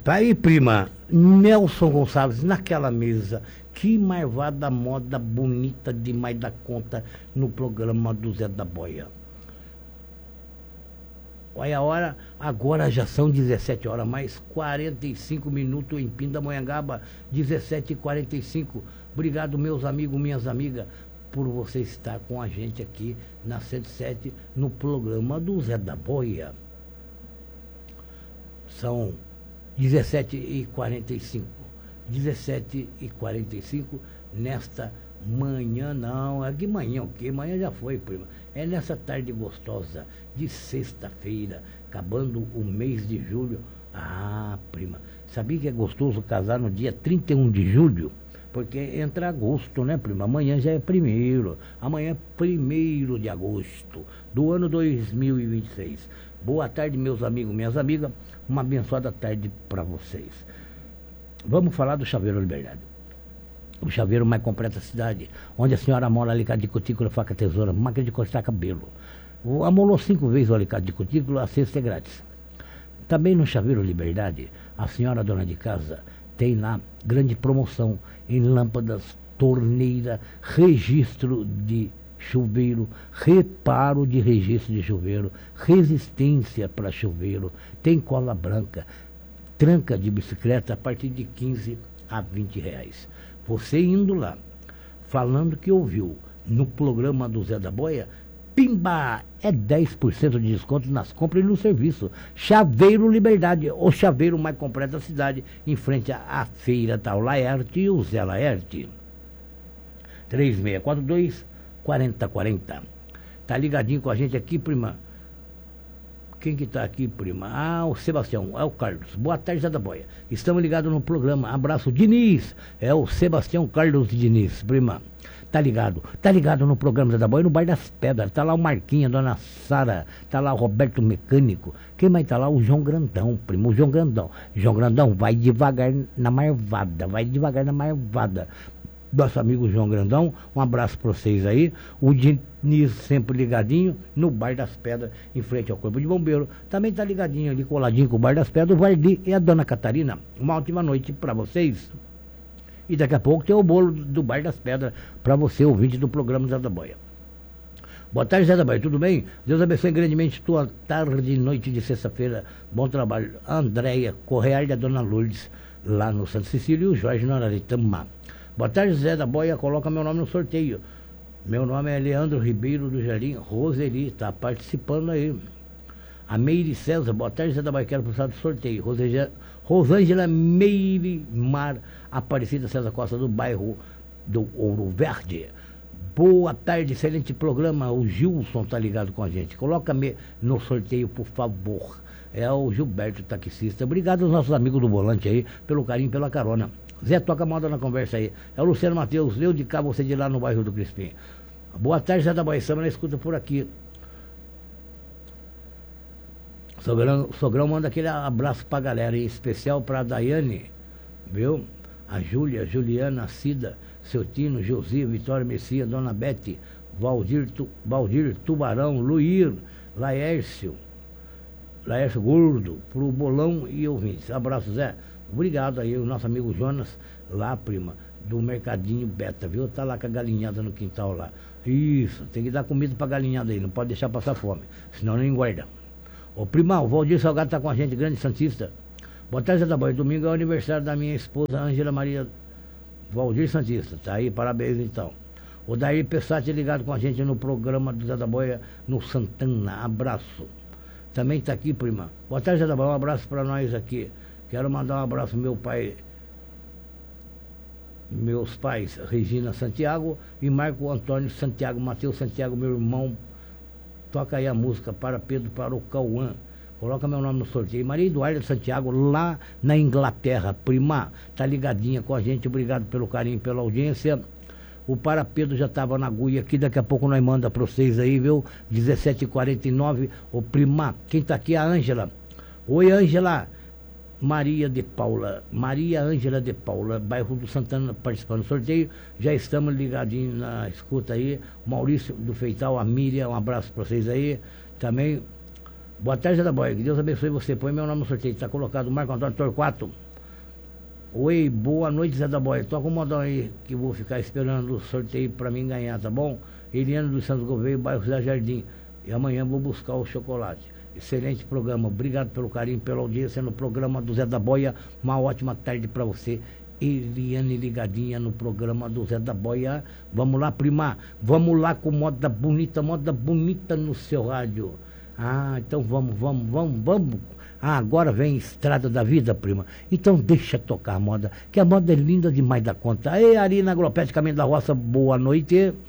Tá aí, prima. Nelson Gonçalves, naquela mesa. Que marvada moda bonita demais da conta no programa do Zé da Boia. Olha a hora, agora já são 17 horas, mais 45 minutos em Pindamonhangaba, 17h45. Obrigado, meus amigos, minhas amigas, por você estar com a gente aqui na 107, no programa do Zé da Boia. São 17h45. 17h45, nesta manhã, não, é de manhã o quê? Manhã já foi, prima. É nessa tarde gostosa de sexta-feira, acabando o mês de julho. Ah, prima, sabia que é gostoso casar no dia 31 de julho? Porque entra agosto, né, prima? Amanhã já é primeiro. Amanhã é 1º de agosto do ano 2026. Boa tarde, meus amigos, minhas amigas. Uma abençoada tarde para vocês. Vamos falar do Chaveiro Liberdade. O chaveiro mais completo da cidade, onde a senhora mola alicate de cutícula, faca, tesoura, máquina de cortar cabelo. Amolou 5 vezes o alicate de cutícula, a sexta é grátis. Também no Chaveiro Liberdade, a senhora dona de casa tem lá grande promoção em lâmpadas, torneira, registro de chuveiro, reparo de registro de chuveiro, resistência para chuveiro, tem cola branca, tranca de bicicleta a partir de 15 a 20 reais. Você indo lá, falando que ouviu no programa do Zé da Boia, pimba, é 10% de desconto nas compras e no serviço. Chaveiro Liberdade, o chaveiro mais completo da cidade, em frente à feira da Laerte e o Zé Laerte. 3642-4040. Tá ligadinho com a gente aqui, prima? Quem que tá aqui, prima? Ah, o Sebastião, é o Carlos. Boa tarde, Zé da Boia. Estamos ligados no programa. Abraço, Diniz. É o Sebastião Carlos Diniz, prima. Tá ligado no programa Zé da Boia, no Bar das Pedras. Tá lá o Marquinhos, a dona Sara, tá lá o Roberto Mecânico. Quem mais tá lá? O João Grandão, primo, o João Grandão. João Grandão, vai devagar na marvada, Nosso amigo João Grandão, um abraço para vocês aí. O Diniz sempre ligadinho no Bar das Pedras, em frente ao Corpo de Bombeiro. Também tá ligadinho ali, coladinho com o Bar das Pedras, o Vardi e a dona Catarina. Uma ótima noite para vocês. E daqui a pouco tem o bolo do Bar das Pedras para você, ouvinte do programa Zé da Boia. Boa tarde, Zé da Boia, tudo bem? Deus abençoe grandemente tua tarde e noite de sexta-feira. Bom trabalho. Andréia Correia e a dona Lourdes, lá no Santa Cecília, e o Jorge Noraritama. Boa tarde, Zé da Boia, coloca meu nome no sorteio. Meu nome é Leandro Ribeiro do Jardim Roseli, está participando aí. A Meire César, boa tarde, Zé da Boia, quero passar do sorteio. Rosângela Meire Mar Aparecida César Costa, do bairro do Ouro Verde. Boa tarde, excelente programa. O Gilson tá ligado com a gente. Coloca-me no sorteio, por favor. É o Gilberto, taxista. Obrigado aos nossos amigos do volante aí, pelo carinho, pela carona. Zé, toca moda na conversa aí. É o Luciano Matheus, eu de cá, você de lá no bairro do Crispim. Boa tarde, Zé da Boia, estamos na escuta por aqui. Sogrão manda aquele abraço pra galera, em especial pra Daiane, viu? A Júlia, Juliana, a Cida, seu Tino, Josia, Vitória Messia, Dona Bete, Valdir Tubarão, Luir, Laércio Gordo, pro Bolão e ouvintes. Abraço, Zé. Obrigado aí, o nosso amigo Jonas, lá, prima, do Mercadinho Beta, viu? Tá lá com a galinhada no quintal lá. Isso, tem que dar comida pra galinhada aí, não pode deixar passar fome, senão não engorda. Ô, primão, o Valdir Salgado tá com a gente, grande santista. Boa tarde, Zé da Boia. Domingo é o aniversário da minha esposa, Ângela Maria Valdir Santista. Tá aí, parabéns então. O Daí Pessati ligado com a gente no programa do Zé da Boia, no Santana. Abraço. Também tá aqui, prima. Boa tarde, Zé da Boia. Um abraço pra nós aqui. Quero mandar um abraço ao meu pai, meus pais, Regina Santiago e Marco Antônio Santiago, Matheus Santiago, meu irmão. Toca aí a música para Pedro, para o Cauã. Coloca meu nome no sorteio. Maria Eduarda Santiago, lá na Inglaterra. Prima, tá ligadinha com a gente. Obrigado pelo carinho, pela audiência. O Para Pedro já estava na agulha aqui. Daqui a pouco nós manda para vocês aí, viu? 17h49. Ô, prima, quem tá aqui é a Ângela. Oi, Ângela. Maria Ângela de Paula, bairro do Santana, participando do sorteio. Já estamos ligadinhos na escuta aí. Maurício do Feital, a Miriam, um abraço para vocês aí. Também Boa tarde, da Boia. Que Deus abençoe você. Põe meu nome no sorteio. Está colocado Marco Antônio Torquato. Oi, boa noite, Zé da Boia. Tô acomodando aí que vou ficar esperando o sorteio para mim ganhar, tá bom? Eliane dos Santos Gouveia, bairro José Jardim. E amanhã vou buscar o chocolate. Excelente programa. Obrigado pelo carinho, pela audiência no programa do Zé da Boia. Uma ótima tarde para você. Eliane ligadinha no programa do Zé da Boia. Vamos lá, prima. Vamos lá com moda bonita no seu rádio. Ah, então vamos. Ah, agora vem Estrada da Vida, prima. Então deixa tocar a moda, que a moda é linda demais da conta. Ei, Arina Agropete, Caminho da Roça, boa noite.